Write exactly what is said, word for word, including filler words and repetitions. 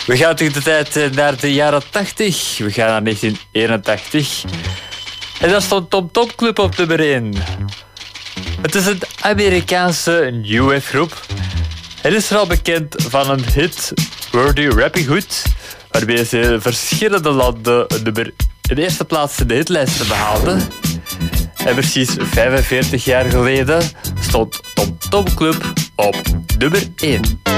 We gaan terug de tijd naar de jaren tachtig. We gaan naar negentien eenentachtig. En daar stond Tom Tom Club op nummer één. Het is een Amerikaanse new wave groep. Het is vooral bekend van een hit, Wordy Rapping Hood, waarbij ze in verschillende landen een nummer in de eerste plaats in de hitlijsten behaalden. En precies vijfenveertig jaar geleden stond Tom Tom Club op nummer één.